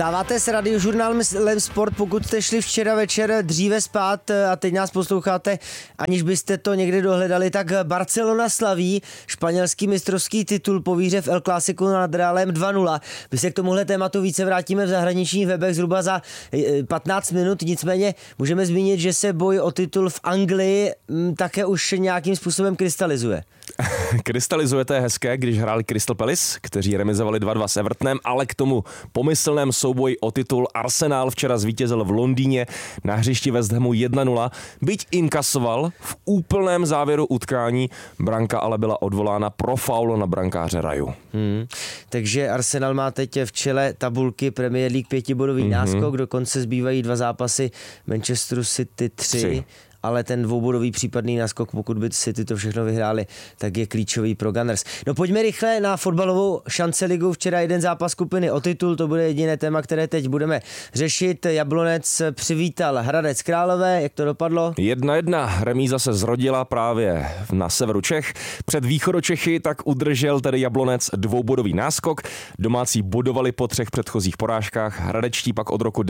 Vstáváte s Radiožurnálem Sport, pokud jste šli včera večer dříve spát a teď nás posloucháte, aniž byste to někde dohledali, tak Barcelona slaví španělský mistrovský titul po výhře v El Clásicu nad Realem 2-0. My se k tomuhle tématu více vrátíme v zahraničních webech zhruba za 15 minut, nicméně můžeme zmínit, že se boj o titul v Anglii také už nějakým způsobem krystalizuje. Krystalizuje, to je hezké, když hráli Crystal Palace, kteří remizovali 2-2 s Evertonem, ale k tomu pomyslném souboji o titul Arsenal včera zvítězil v Londýně na hřišti West Hamu 1-0, byť inkasoval v úplném závěru utkání, branka ale byla odvolána pro faul na brankáře Raju. Takže Arsenal má teď v čele tabulky Premier League 5bodový náskok, dokonce zbývají 2 zápasy, Manchesteru City 3. Ale ten 2bodový případný náskok, pokud by City to všechno vyhráli, tak je klíčový pro Gunners. No pojďme rychle na fotbalovou šance ligu. Včera jeden zápas skupiny o titul, to bude jediné téma, které teď budeme řešit. Jablonec přivítal Hradec Králové, jak to dopadlo? 1-1, remíza se zrodila právě na severu Čech. Před východočechy tak udržel tedy Jablonec 2bodový náskok. Domácí bodovali po 3 předchozích porážkách, hradečtí pak od roku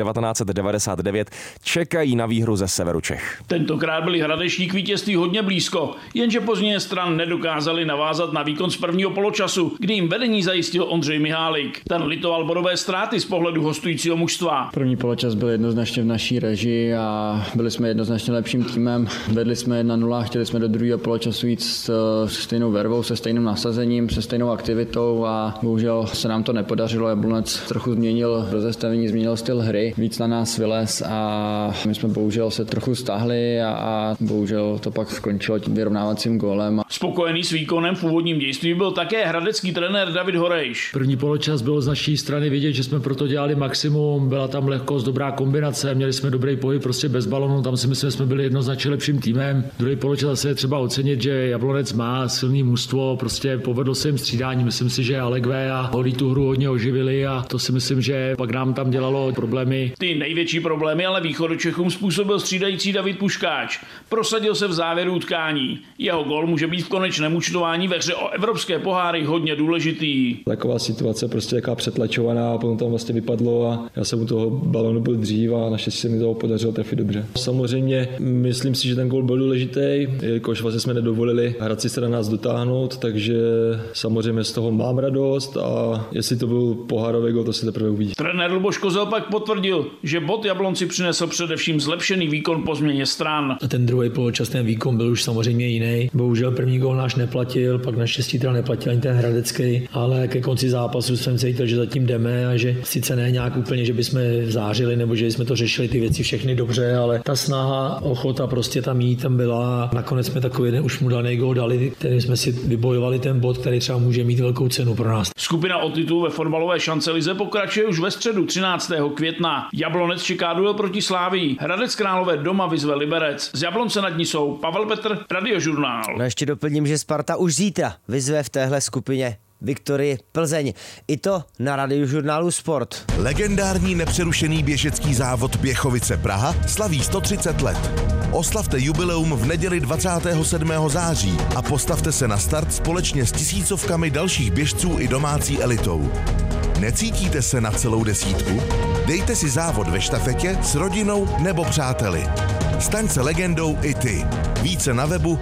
1999 čekají na výhru ze severu Čech. Tentokrát byli hradečtí k vítězství hodně blízko, jenže později stran nedokázali navázat na výkon z prvního poločasu, kdy jim vedení zajistil Ondřej Mihálik. Ten litoval bodové ztráty z pohledu hostujícího mužstva. První poločas byl jednoznačně v naší režii a byli jsme jednoznačně lepším týmem. Vedli jsme 1-0, chtěli jsme do druhého poločasu jít se stejnou vervou, se stejným nasazením, se stejnou aktivitou a bohužel se nám to nepodařilo. Jablonec trochu změnil rozestavení, změnil styl hry, víc na nás vylez a my jsme bohužel se trochu stáhli a bohužel to pak skončilo tím vyrovnávacím gólem. Spokojený s výkonem v úvodním dějství byl také hradecký trenér David Horejš. První poločas bylo z naší strany vidět, že jsme proto dělali maximum, byla tam lehkost, dobrá kombinace, měli jsme dobrý pohyb prostě bez balonu, tam si myslím, že jsme byli jednoznačně lepším týmem. Druhý poločas zase je třeba ocenit, že Jablonec má silný mužstvo, prostě povedlo se jim střídání, myslím si, že Allegvé a Holý tu hru hodně oživili a to si myslím, že pak nám tam dělalo problémy. Ty největší problémy ale východočechům způsobil střídající David Puškáč. Prosadil se v závěru utkání. Jeho gól může být v konečném účtování ve hře o evropské poháry hodně důležitý. Taková situace prostě jaká přetlačovaná a potom tam vlastně vypadlo a já jsem u toho balonu byl dřív a naštěstí se mi toho podařilo trefit dobře. Samozřejmě myslím si, že ten gól byl důležitý, jelikož vlastně jsme nedovolili Hradci se na nás dotáhnout, takže samozřejmě z toho mám radost a jestli to byl pohárový gól, to se teprve uvidí. Trenér Luboš Kozel pak potvrdil, že bod Jablonci přinesl především zlepšený výkon po změně stran. A ten druhý poločas, ten výkon byl už samozřejmě jiný. Bohužel první gól náš neplatil, pak naštěstí teda neplatil ani ten hradecký, ale ke konci zápasu jsem cítil, že zatím jdeme a že sice ne nějak úplně, že bychom zářili nebo že jsme to řešili ty věci všechny dobře, ale ta snaha, ochota prostě tam jít tam byla. Nakonec jsme takový jeden už mu daný gól dali, který jsme si vybojovali ten bod, který třeba může mít velkou cenu pro nás. Skupina o titul ve fotbalové šance lize pokračuje už ve středu 13. května. Jablonec čeká duel proti Slávii. Hradec Králové doma vyzve Liberec. Z Jablonce nad ní jsou Pavel Petr, Radiožurnál. No ještě doplním, že Sparta už zítra vyzve v téhle skupině Viktorii Plzeň. I to na Radiožurnálu Sport. Legendární nepřerušený běžecký závod Běchovice Praha slaví 130 let. Oslavte jubileum v neděli 27. září a postavte se na start společně s tisícovkami dalších běžců i domácí elitou. Necítíte se na celou desítku? Dejte si závod ve štafetě s rodinou nebo přáteli. Staň se legendou i ty. Více na webu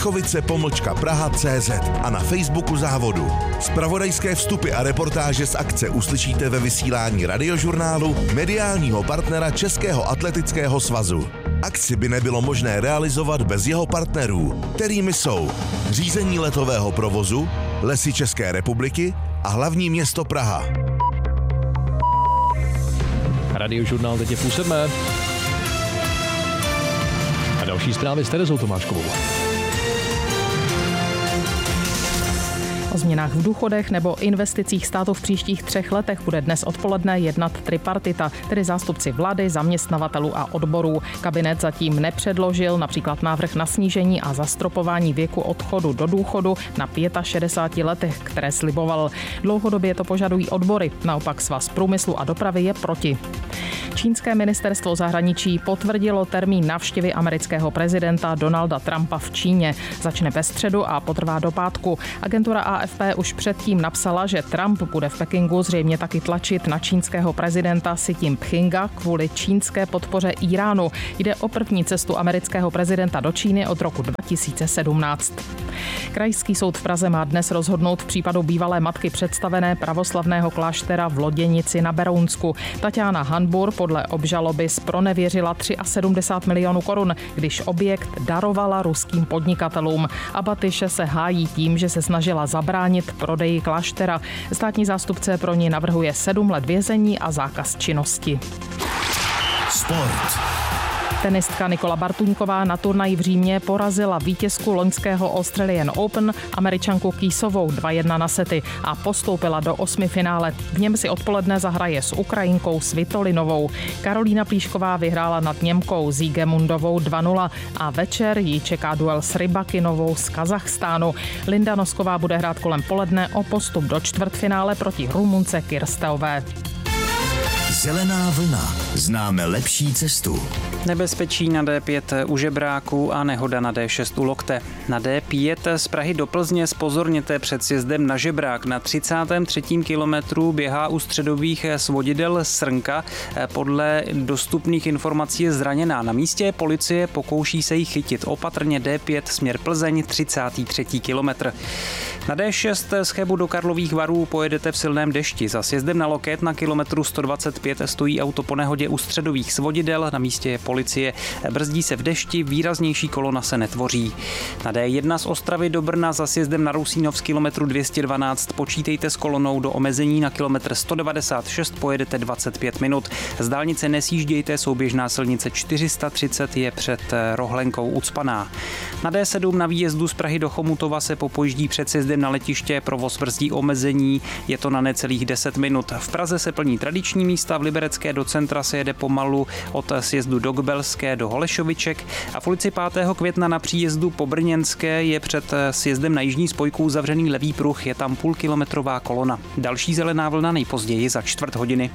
běchovice-praha.cz a na Facebooku závodu. Zpravodajské vstupy a reportáže z akce uslyšíte ve vysílání Radiožurnálu, mediálního partnera Českého atletického svazu. Akci by nebylo možné realizovat bez jeho partnerů, kterými jsou Řízení letového provozu, Lesy České republiky a hlavní město Praha. Radiožurnál teď je 6:30. A další zprávy s Terezou Tomáškovou. O změnách v důchodech nebo investicích státu v příštích 3 letech bude dnes odpoledne jednat tripartita, tedy zástupci vlády, zaměstnavatelů a odborů. Kabinet zatím nepředložil například návrh na snížení a zastropování věku odchodu do důchodu na 65 letech, které sliboval. Dlouhodobě to požadují odbory, naopak Svaz průmyslu a dopravy je proti. Čínské ministerstvo zahraničí potvrdilo termín návštěvy amerického prezidenta Donalda Trumpa v Číně. Začne ve středu a potrvá do pátku. Agentura AFP už předtím napsala, že Trump bude v Pekingu zřejmě taky tlačit na čínského prezidenta Xi Jinpinga kvůli čínské podpoře Iránu. Jde o první cestu amerického prezidenta do Číny od roku 2017. Krajský soud v Praze má dnes rozhodnout v případu bývalé matky představené pravoslavného kláštera v Loděnici na Berounsku. Tatiana Hanbur podle obžaloby zpronevěřila 73 milionů korun, když objekt darovala ruským podnikatelům. Abatyše se hájí tím, že se snažila zabránit prodeji kláštera. Státní zástupce pro ní navrhuje 7 let vězení a zákaz činnosti. Sport. Tenistka Nikola Bartuňková na turnaji v Římě porazila vítězku loňského Australian Open Američanku Kýsovou 2-1 na sety a postoupila do 8. finále. V něm si odpoledne zahraje s Ukrajinkou Svitolinovou. Karolína Plíšková vyhrála nad Němkou Sigemundovou 2-0 a večer ji čeká duel s Rybakinovou z Kazachstánu. Linda Nosková bude hrát kolem poledne o postup do čtvrtfinále proti Rumunce Kirsteové. Zelená vlna. Známe lepší cestu. Nebezpečí na D5 u Žebráku a nehoda na D6 u Lokte. Na D5 z Prahy do Plzně zpozorněte před sjezdem na Žebrák. Na 33. kilometru běhá u středových svodidel Srnka. Podle dostupných informací je zraněná. Na místě policie pokouší se jí chytit. Opatrně D5 směr Plzeň 33. kilometr. Na D6 z Chebu do Karlových Varů pojedete v silném dešti. Za sjezdem na Loket na kilometru 125 stojí auto po nehodě u středových svodidel. Na místě je policie. Brzdí se v dešti, výraznější kolona se netvoří. Na D1 z Ostravy do Brna za sjezdem na Rusínov z kilometru 212 počítejte s kolonou do omezení. Na kilometr 196 pojedete 25 minut. Z dálnice nesjíždějte, souběžná silnice 430 je před Rohlenkou ucpaná. Na D7 na výjezdu z Prahy do Chomutova se popojíždí před sjezdem na letiště, provoz brzdí omezení, je to na necelých 10 minut. V Praze se plní tradiční místa, v Liberecké do centra se jede pomalu od sjezdu do Gbelské do Holešoviček a v ulici 5. května na příjezdu po Brněnské je před sjezdem na jižní spojku zavřený levý pruh, je tam půlkilometrová kolona. Další zelená vlna nejpozději za čtvrt hodiny.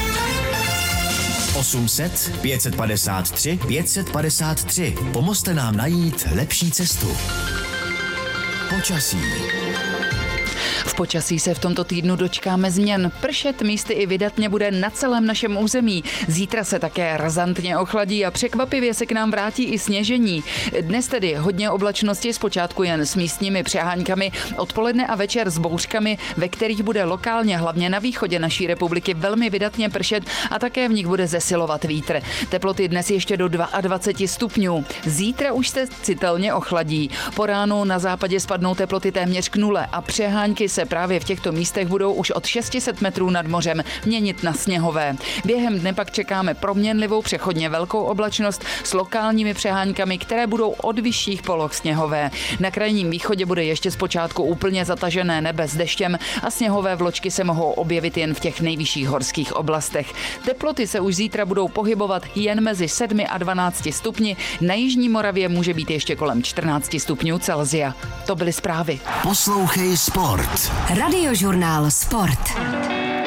800 553 553. Pomozte nám najít lepší cestu. Počasí. V počasí se v tomto týdnu dočkáme změn. Pršet místy i vydatně bude na celém našem území. Zítra se také razantně ochladí a překvapivě se k nám vrátí i sněžení. Dnes tedy hodně oblačnosti, zpočátku jen s místními přeháňkami, odpoledne a večer s bouřkami, ve kterých bude lokálně, hlavně na východě naší republiky, velmi vydatně pršet a také v nich bude zesilovat vítr. Teploty dnes ještě do 22 stupňů. Zítra už se citelně ochladí. Po ránu na západě spadnou teploty téměř k nule a přehánky se právě v těchto místech budou už od 600 metrů nad mořem měnit na sněhové. Během dne pak čekáme proměnlivou přechodně velkou oblačnost s lokálními přeháňkami, které budou od vyšších poloh sněhové. Na krajním východě bude ještě zpočátku úplně zatažené nebe s deštěm a sněhové vločky se mohou objevit jen v těch nejvyšších horských oblastech. Teploty se už zítra budou pohybovat jen mezi 7 a 12 stupni. Na jižní Moravě může být ještě kolem 14 stupňů Celsia. To byly zprávy. Poslouchej Sport. Radiožurnál Sport.